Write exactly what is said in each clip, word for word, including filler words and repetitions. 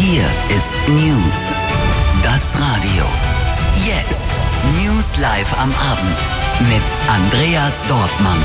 Hier ist News. Das Radio. Jetzt. News live am Abend mit Andreas Dorfmann.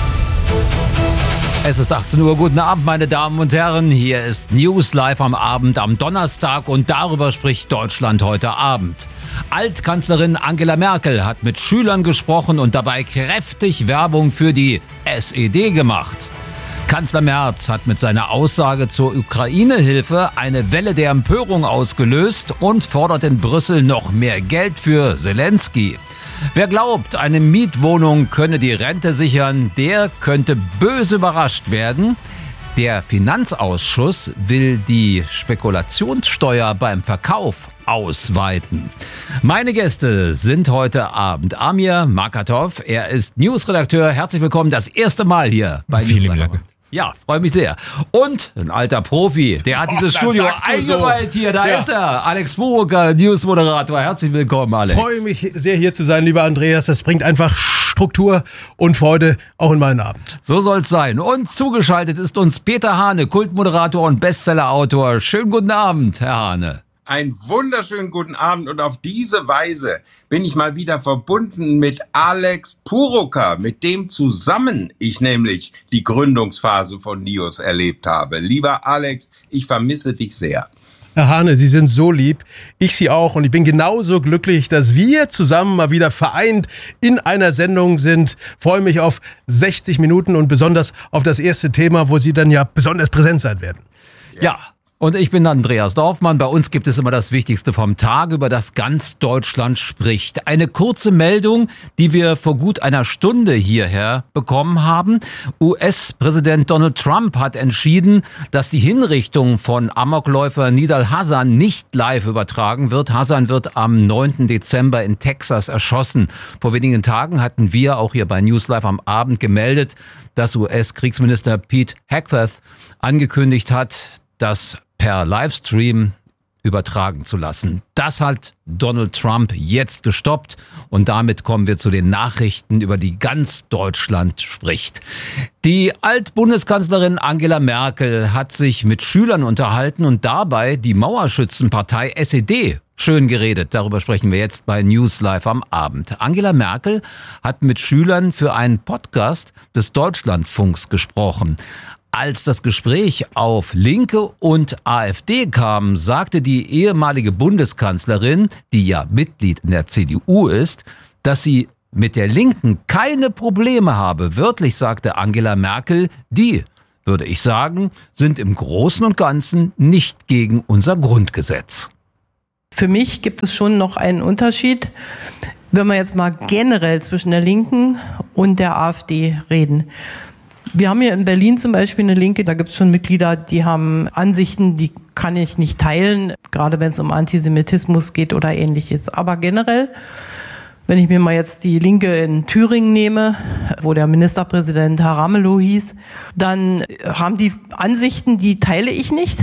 Es ist achtzehn Uhr. Guten Abend, meine Damen und Herren. Hier ist News live am Abend am Donnerstag und darüber spricht Deutschland heute Abend. Altkanzlerin Angela Merkel hat mit Schülern gesprochen und dabei kräftig Werbung für die S E D gemacht. Kanzler Merz hat mit seiner Aussage zur Ukraine-Hilfe eine Welle der Empörung ausgelöst und fordert in Brüssel noch mehr Geld für Zelensky. Wer glaubt, eine Mietwohnung könne die Rente sichern, der könnte böse überrascht werden. Der Finanzausschuss will die Spekulationssteuer beim Verkauf ausweiten. Meine Gäste sind heute Abend Amir Markatov. Er ist Newsredakteur. Herzlich willkommen, das erste Mal hier bei News. Vielen Dank. Ja, freue mich sehr. Und ein alter Profi, der hat dieses Och, Studio eingeweiht so. hier. Da Ja. ist er, Alex Burucker, Newsmoderator. Herzlich willkommen, Alex. Ich freue mich sehr, hier zu sein, lieber Andreas. Das bringt einfach Struktur und Freude auch in meinen Abend. So soll's sein. Und zugeschaltet ist uns Peter Hane, Kultmoderator und Bestsellerautor. Schönen guten Abend, Herr Hane. Einen wunderschönen guten Abend und auf diese Weise bin ich mal wieder verbunden mit Alex Burucker, mit dem zusammen ich nämlich die Gründungsphase von News erlebt habe. Lieber Alex, ich vermisse dich sehr. Herr Hane, Sie sind so lieb, ich Sie auch und ich bin genauso glücklich, dass wir zusammen mal wieder vereint in einer Sendung sind. Freue mich auf sechzig Minuten und besonders auf das erste Thema, wo Sie dann ja besonders präsent sein werden. Ja. ja. Und ich bin Andreas Dorfmann. Bei uns gibt es immer das Wichtigste vom Tag, über das ganz Deutschland spricht. Eine kurze Meldung, die wir vor gut einer Stunde hierher bekommen haben. U S-Präsident Donald Trump hat entschieden, dass die Hinrichtung von Amokläufer Nidal Hasan nicht live übertragen wird. Hasan wird am neunten Dezember in Texas erschossen. Vor wenigen Tagen hatten wir auch hier bei News Live am Abend gemeldet, dass U S-Kriegsminister Pete Hegseth angekündigt hat, das per Livestream übertragen zu lassen. Das hat Donald Trump jetzt gestoppt und damit kommen wir zu den Nachrichten, über die ganz Deutschland spricht. Die Altbundeskanzlerin Angela Merkel hat sich mit Schülern unterhalten und dabei die Mauerschützenpartei S E D schön geredet. Darüber sprechen wir jetzt bei News Live am Abend. Angela Merkel hat mit Schülern für einen Podcast des Deutschlandfunks gesprochen. Als das Gespräch auf Linke und AfD kam, sagte die ehemalige Bundeskanzlerin, die ja Mitglied in der C D U ist, dass sie mit der Linken keine Probleme habe. Wörtlich sagte Angela Merkel, die, würde ich sagen, sind im Großen und Ganzen nicht gegen unser Grundgesetz. Für mich gibt es schon noch einen Unterschied, wenn wir jetzt mal generell zwischen der Linken und der AfD reden. Wir haben hier in Berlin zum Beispiel eine Linke, da gibt es schon Mitglieder, die haben Ansichten, die kann ich nicht teilen, gerade wenn es um Antisemitismus geht oder ähnliches. Aber generell, wenn ich mir mal jetzt die Linke in Thüringen nehme, wo der Ministerpräsident Herr Ramelow hieß, dann haben die Ansichten, die teile ich nicht.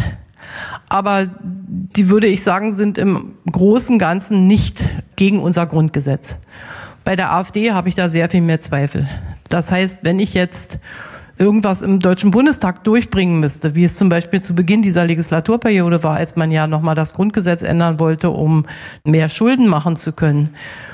Aber die, würde ich sagen, sind im Großen und Ganzen nicht gegen unser Grundgesetz. Bei der AfD habe ich da sehr viel mehr Zweifel. Das heißt, wenn ich jetzt irgendwas im Deutschen Bundestag durchbringen müsste, wie es zum Beispiel zu Beginn dieser Legislaturperiode war, als man ja nochmal das Grundgesetz ändern wollte, um mehr Schulden machen zu können,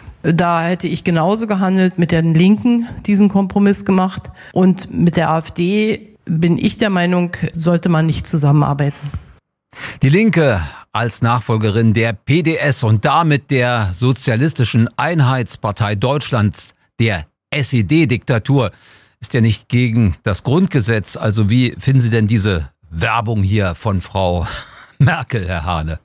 da hätte ich genauso gehandelt, mit den Linken diesen Kompromiss gemacht. Und mit der AfD bin ich der Meinung, sollte man nicht zusammenarbeiten. Die Linke als Nachfolgerin der P D S und damit der Sozialistischen Einheitspartei Deutschlands, der S E D-Diktatur, ist ja nicht gegen das Grundgesetz. Also wie finden Sie denn diese Werbung hier von Frau Merkel, Herr Hane?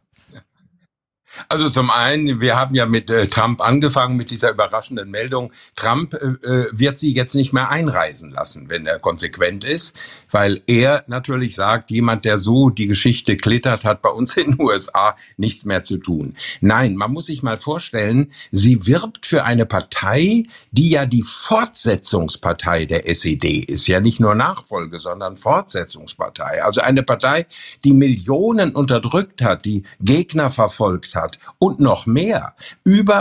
Also zum einen, wir haben ja mit äh, Trump angefangen, mit dieser überraschenden Meldung. Trump äh, wird sie jetzt nicht mehr einreisen lassen, wenn er konsequent ist, weil er natürlich sagt, jemand, der so die Geschichte klittert, hat bei uns in den U S A nichts mehr zu tun. Nein, man muss sich mal vorstellen, sie wirbt für eine Partei, die ja die Fortsetzungspartei der S E D ist. Ja nicht nur Nachfolge, sondern Fortsetzungspartei. Also eine Partei, die Millionen unterdrückt hat, die Gegner verfolgt hat. Und noch mehr, über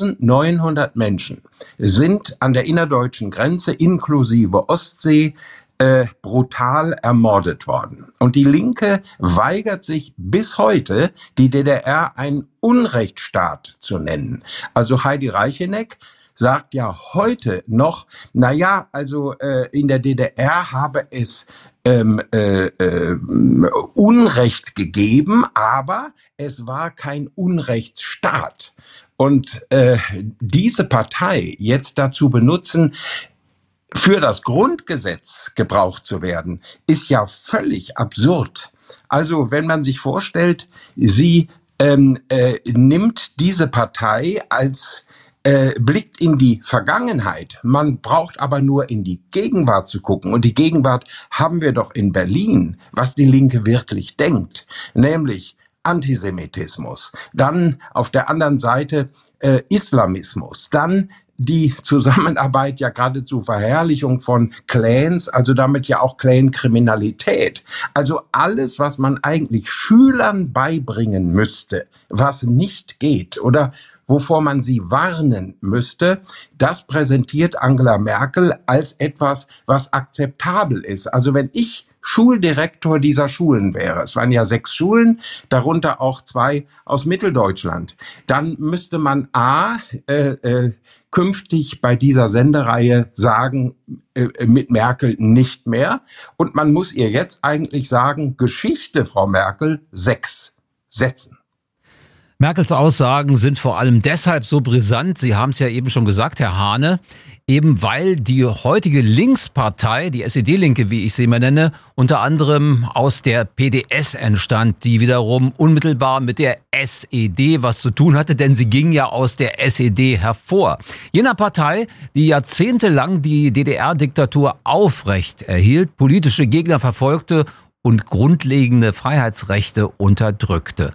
eintausendneunhundert Menschen sind an der innerdeutschen Grenze inklusive Ostsee äh, brutal ermordet worden. Und die Linke weigert sich bis heute, die D D R einen Unrechtsstaat zu nennen. Also Heidi Reicheneck sagt ja heute noch, na ja, also äh, in der D D R habe es ähm, äh, äh, Unrecht gegeben, aber es war kein Unrechtsstaat. Und äh, diese Partei jetzt dazu benutzen, für das Grundgesetz gebraucht zu werden, ist ja völlig absurd. Also wenn man sich vorstellt, sie ähm, äh, nimmt diese Partei als äh, blickt in die Vergangenheit. Man braucht aber nur in die Gegenwart zu gucken. Und die Gegenwart haben wir doch in Berlin, was die Linke wirklich denkt, nämlich Antisemitismus, dann auf der anderen Seite äh, Islamismus, dann die Zusammenarbeit, ja geradezu Verherrlichung von Clans, also damit ja auch Clan-Kriminalität. Also alles, was man eigentlich Schülern beibringen müsste, was nicht geht oder wovor man sie warnen müsste, das präsentiert Angela Merkel als etwas, was akzeptabel ist. Also wenn ich Schuldirektor dieser Schulen wäre, es waren ja sechs Schulen, darunter auch zwei aus Mitteldeutschland, dann müsste man a, äh, äh, künftig bei dieser Sendereihe sagen, äh, mit Merkel nicht mehr. Und man muss ihr jetzt eigentlich sagen, Geschichte, Frau Merkel, sechs Sätzen. Merkels Aussagen sind vor allem deshalb so brisant, Sie haben es ja eben schon gesagt, Herr Hahne, eben weil die heutige Linkspartei, die S E D-Linke, wie ich sie immer nenne, unter anderem aus der P D S entstand, die wiederum unmittelbar mit der S E D was zu tun hatte, denn sie ging ja aus der S E D hervor. Jener Partei, die jahrzehntelang die D D R-Diktatur aufrecht erhielt, politische Gegner verfolgte und grundlegende Freiheitsrechte unterdrückte.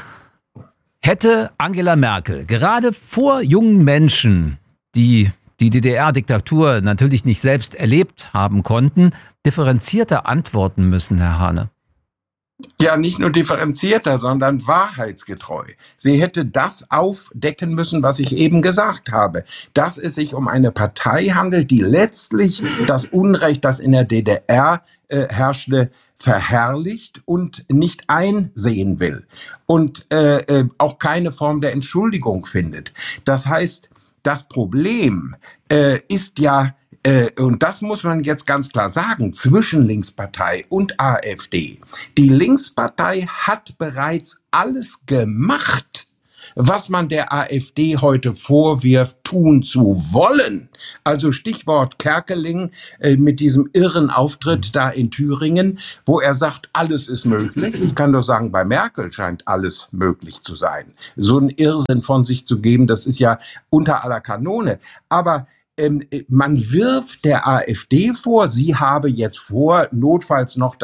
Hätte Angela Merkel gerade vor jungen Menschen, die die D D R-Diktatur natürlich nicht selbst erlebt haben konnten, differenzierter antworten müssen, Herr Hahne? Ja, nicht nur differenzierter, sondern wahrheitsgetreu. Sie hätte das aufdecken müssen, was ich eben gesagt habe, dass es sich um eine Partei handelt, die letztlich das Unrecht, das in der D D R äh, herrschte, verherrlicht und nicht einsehen will und äh, äh, auch keine Form der Entschuldigung findet. Das heißt, das Problem äh, ist ja, äh, und das muss man jetzt ganz klar sagen, zwischen Linkspartei und AfD. Die Linkspartei hat bereits alles gemacht, was man der AfD heute vorwirft, tun zu wollen. Also Stichwort Kerkeling äh, mit diesem irren Auftritt da in Thüringen, wo er sagt, alles ist möglich. Ich kann doch sagen, bei Merkel scheint alles möglich zu sein. So einen Irrsinn von sich zu geben, das ist ja unter aller Kanone. Aber ähm, man wirft der AfD vor, sie habe jetzt vor, notfalls noch